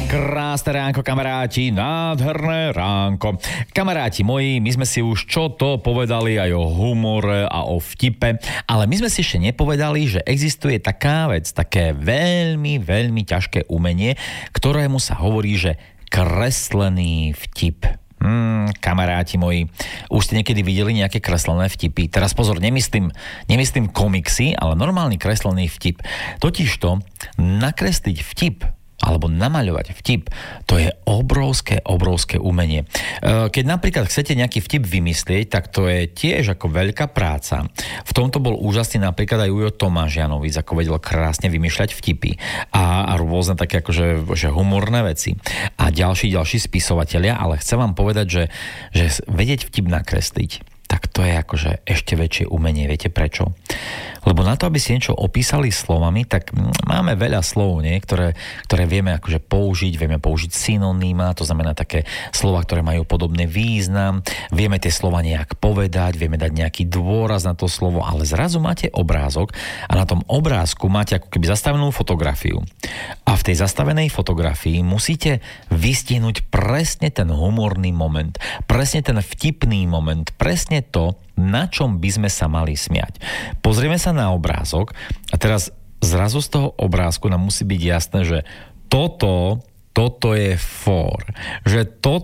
Krásne ránko, kamaráti, nádherné ránko. Kamaráti moji, my sme si už čo to povedali aj o humore a o vtipe, ale my sme si ešte nepovedali, že existuje taká vec, také veľmi, veľmi ťažké umenie, ktorému sa hovorí, že kreslený vtip. Kamaráti moji, už ste niekedy videli nejaké kreslené vtipy? Teraz pozor, nemyslím komiksy, ale normálny kreslený vtip. Totižto nakresliť vtip alebo namaľovať vtip, to je obrovské umenie. Keď napríklad chcete nejaký vtip vymyslieť, tak to je tiež ako veľká práca. V tomto bol úžasný napríklad aj Ujo Tomáš Janovic, ako vedel krásne vymýšľať vtipy a rôzne také akože že humorné veci. A ďalší spisovatelia, ale chcem vám povedať, že vedieť vtip nakresliť, tak to je akože ešte väčšie umenie. Viete prečo? Lebo na to, aby si niečo opísali slovami, tak máme veľa slov, nie? Ktoré vieme akože použiť. Vieme použiť synonýma, to znamená také slova, ktoré majú podobný význam. Vieme tie slova nejak povedať, vieme dať nejaký dôraz na to slovo, ale zrazu máte obrázok a na tom obrázku máte ako keby zastavenú fotografiu. A v tej zastavenej fotografii musíte vystihnúť presne ten humorný moment, presne ten vtipný moment, presne to, na čom by sme sa mali smiať. Pozrieme sa na obrázok a teraz zrazu z toho obrázku nám musí byť jasné, že toto je for, že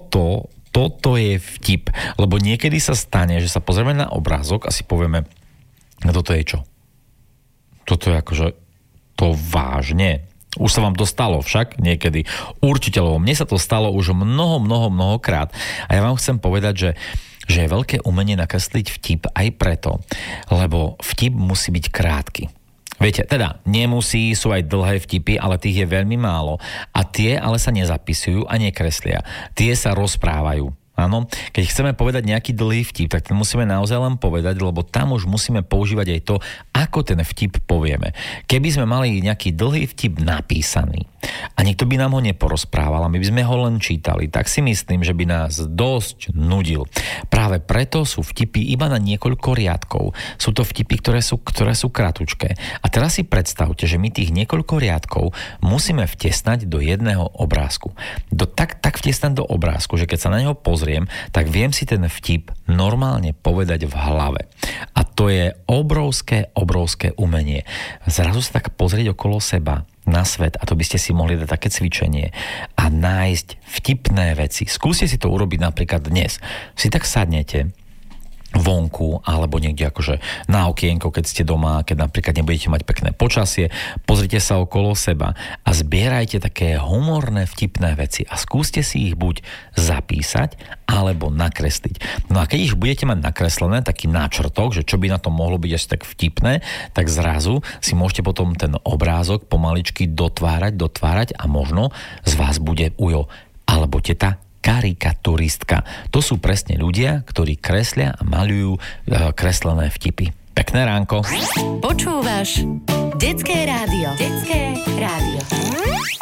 toto je vtip. Lebo niekedy sa stane, že sa pozrieme na obrázok a si povieme, toto je čo? Toto je akože to vážne. Už sa vám to stalo však niekedy. Určite, lebo mne sa to stalo už mnohokrát. A ja vám chcem povedať, že je veľké umenie nakresliť vtip aj preto, lebo vtip musí byť krátky. Viete, teda nemusí, sú aj dlhé vtipy, ale tých je veľmi málo. A tie ale sa nezapisujú a nekreslia. Tie sa rozprávajú. Áno, keď chceme povedať nejaký dlhý vtip, tak ten musíme naozaj len povedať, lebo tam už musíme používať aj to, ako ten vtip povieme. Keby sme mali nejaký dlhý vtip napísaný a niekto by nám ho neporozprával a my by sme ho len čítali, tak si myslím, že by nás dosť nudil. Práve preto sú vtipy iba na niekoľko riadkov. Sú to vtipy, ktoré sú kratučké. A teraz si predstavte, že my tých niekoľko riadkov musíme vtesnať do jedného obrázku. Tak vtesnať do obrázku, že keď sa na neho pozriem, tak viem si ten vtip normálne povedať v hlave. A to je obrovské umenie. Zrazu sa tak pozrieť okolo seba na svet, a to by ste si mohli dať také cvičenie a nájsť vtipné veci. Skúste si to urobiť napríklad dnes. Si tak sadnete vonku, alebo niekde akože na okienko, keď ste doma, keď napríklad nebudete mať pekné počasie, pozrite sa okolo seba a zbierajte také humorné, vtipné veci a skúste si ich buď zapísať, alebo nakresliť. No a keď ich budete mať nakreslené, taký náčrtok, že čo by na tom mohlo byť až tak vtipné, tak zrazu si môžete potom ten obrázok pomaličky dotvárať a možno z vás bude Ujo alebo teta karikaturistka. To sú presne ľudia, ktorí kreslia a maľujú kreslené vtipy. Pekné ránko. Počúvaš Detské rádio.